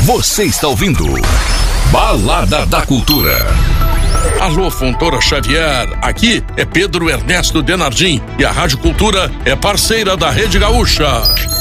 Você está ouvindo Balada da Cultura. Alô, Fontoura Xavier, aqui é Pedro Ernesto Denardim e a Rádio Cultura é parceira da Rede Gaúcha.